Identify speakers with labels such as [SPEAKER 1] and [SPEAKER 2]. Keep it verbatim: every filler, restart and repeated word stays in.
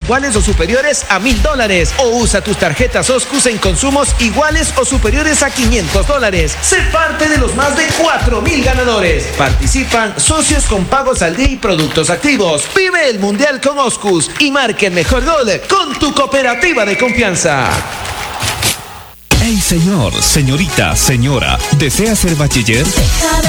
[SPEAKER 1] iguales o superiores a mil dólares. O usa tus tarjetas Oscus en consumos iguales o superiores a quinientos dólares. Sé parte de los más de cuatro mil ganadores. Participan socios con pagos al día y productos activos. Vive el Mundial con Oscus y marque el mejor gol con tu cooperativa de confianza.
[SPEAKER 2] Hey señor, señorita, señora, ¿desea ser bachiller?
[SPEAKER 3] Deja de